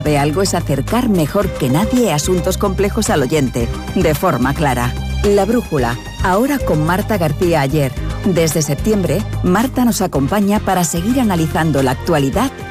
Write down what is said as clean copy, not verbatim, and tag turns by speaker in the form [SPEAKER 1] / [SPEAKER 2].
[SPEAKER 1] De algo es acercar mejor que nadie asuntos complejos al oyente, de forma clara. La Brújula, ahora con Marta García Aller. Desde septiembre, Marta nos acompaña para seguir analizando la actualidad